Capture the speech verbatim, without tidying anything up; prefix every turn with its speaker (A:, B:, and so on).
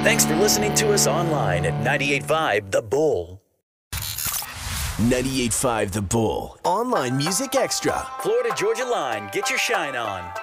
A: Thanks for listening to us online at ninety-eight point five The Bull.
B: ninety-eight point five The Bull. Online Music Extra.
A: Florida Georgia Line, get your shine on.